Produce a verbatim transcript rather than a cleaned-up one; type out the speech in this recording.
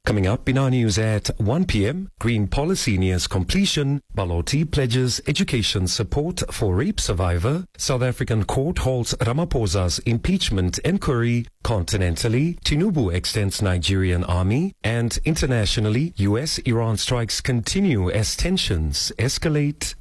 Coming up in our news at one p.m, Green policy nears completion. Baloti pledges education support for rape survivor. South African court holds Ramaphosa's impeachment inquiry. Continentally, Tinubu extends Nigerian army. And internationally, U S Iran strikes continue as tensions escalate.